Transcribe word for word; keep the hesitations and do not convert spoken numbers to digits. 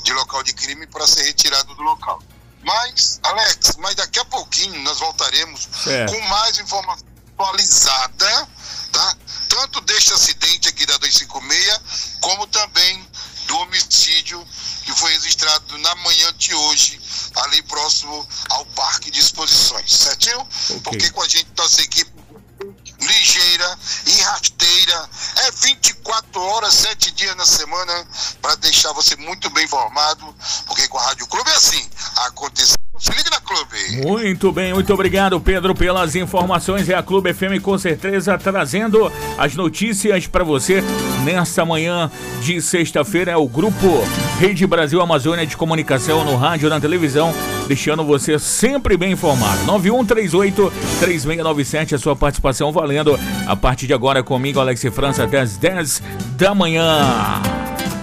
de local de crime para ser retirado do local. Mas, Alex, mas daqui a pouquinho nós voltaremos é. com mais informação atualizada, tá? Tanto deste acidente aqui da duzentos e cinquenta e seis, como também do homicídio que foi registrado na manhã de hoje, ali próximo ao Parque de Exposições, certinho? Okay. Porque com a gente, nossa equipe ligeira e rasteira, é vinte e quatro horas, sete dias na semana, para deixar você muito bem informado, porque com a Rádio Clube é assim, aconteceu. Se liga na Clube. Muito bem, muito obrigado, Pedro, pelas informações. É a Clube F M com certeza trazendo as notícias para você nesta manhã de sexta-feira. É o Grupo Rede Brasil Amazônia de Comunicação no rádio e na televisão, deixando você sempre bem informado. nove um três oito, três seis nove sete, a sua participação valendo a partir de agora comigo, Alex França, até as dez da manhã.